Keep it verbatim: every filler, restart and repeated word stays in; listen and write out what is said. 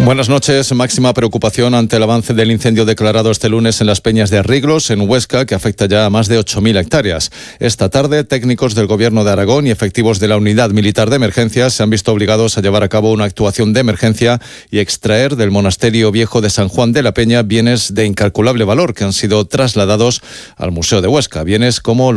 Buenas noches. Máxima preocupación ante el avance del incendio declarado este lunes en las Peñas de Riglos, en Huesca, que afecta ya a más de ocho mil hectáreas. Esta tarde, técnicos del Gobierno de Aragón y efectivos de la Unidad Militar de Emergencias se han visto obligados a llevar a cabo una actuación de emergencia y extraer del Monasterio Viejo de San Juan de la Peña bienes de incalculable valor que han sido trasladados al Museo de Huesca. Bienes como